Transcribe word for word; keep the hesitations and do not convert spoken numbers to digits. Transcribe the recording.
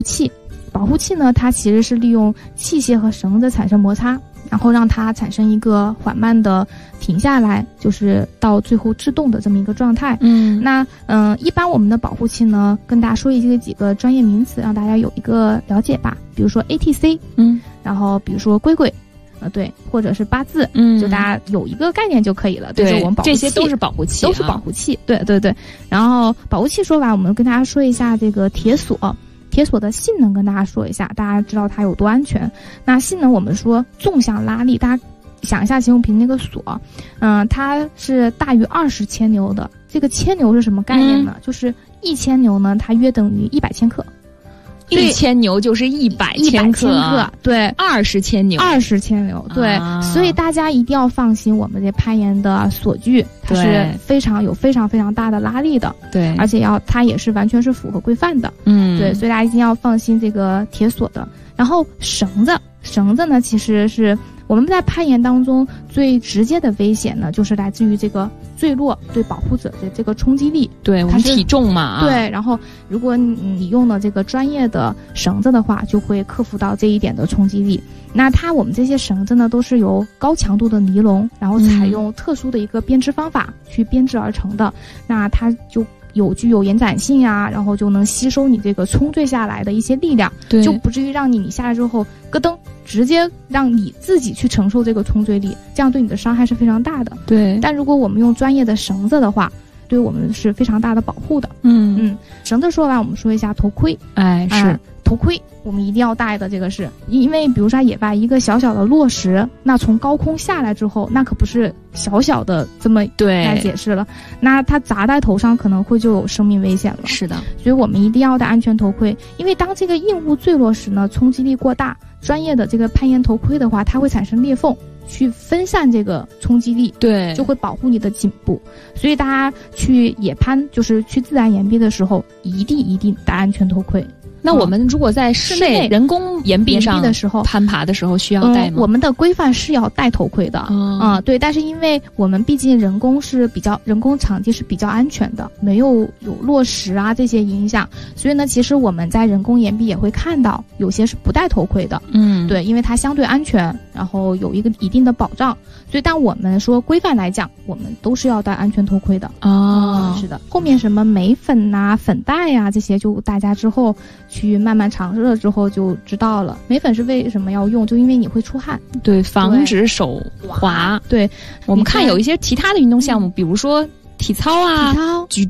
器。保护器呢，它其实是利用器械和绳子产生摩擦，然后让它产生一个缓慢的停下来，就是到最后制动的这么一个状态。嗯，那嗯、呃，一般我们的保护器呢，跟大家说一些几个专业名词，让大家有一个了解吧。比如说 A T C， 嗯，然后比如说龟龟，呃，对，或者是八字，嗯，就大家有一个概念就可以了。 对， 就是我们保护器这些都是保护器、啊， 都是保护器。对对对。然后保护器说完，我们跟大家说一下这个铁锁。铁锁的性能跟大家说一下，大家知道它有多安全。那性能我们说纵向拉力，大家想一下形容屏那个锁，嗯、呃，它是大于二十千牛的。这个千牛是什么概念呢？嗯、就是一千牛呢，它约等于一百千克。 一千牛就是一百千克， 克对， 二十千牛， 二十千牛，对、啊，所以大家一定要放心，我们这攀岩的锁具它是非常有非常非常大的拉力的， 对， 而且要它也是完全是符合规范的， 嗯， 对，所以大家一定要放心这个铁锁的。然后绳子，绳子呢，其实是我们在攀岩当中最直接的危险呢，就是来自于这个坠落对保护者的这个冲击力， 对我们体重嘛， 对。然后如果你用了这个专业的绳子的话，就会克服到这一点的冲击力。那它我们这些绳子呢，都是由高强度的尼龙，然后采用特殊的一个编织方法去编织而成的，嗯、那它就有具有延展性啊，然后就能吸收你这个冲坠下来的一些力量， 对， 就不至于让你你下来之后咯噔直接让你自己去承受这个冲坠力，这样对你的伤害是非常大的。 对， 但如果我们用专业的绳子的话，对我们是非常大的保护的。 嗯嗯，绳子说完，我们说一下头盔。 哎，是、呃、 头盔，我们一定要戴的。这个是因为，比如说野外一个小小的落石，那从高空下来之后，那可不是小小的这么来解释了，那它砸在头上可能会就有生命危险了。 是的， 所以我们一定要戴安全头盔，因为当这个硬物坠落时呢，冲击力过大，专业的这个攀岩头盔的话，它会产生裂缝，去分散这个冲击力， 对， 就会保护你的颈部。所以大家去野攀，就是去自然岩壁的时候，一定一定戴安全头盔。 那我们如果在室内人工岩壁上的时候攀爬的时候需要戴吗？ 嗯、我们的规范是要戴头盔的啊、 哦嗯，对。但是因为我们毕竟人工是比较人工场地是比较安全的，没有有落石啊这些影响，所以呢，其实我们在人工岩壁也会看到有些是不戴头盔的。 嗯， 对，因为它相对安全，然后有一个一定的保障。所以，但我们说规范来讲，我们都是要戴安全头盔的。 哦， 嗯、是的。后面什么镁粉呐、啊、粉袋呀、啊、这些，就大家之后去慢慢尝试了之后就知道了。镁粉是为什么要用？就因为你会出汗， 对，防止手滑。 对， 我们看有一些其他的运动项目，比如说体操啊、 体操、 举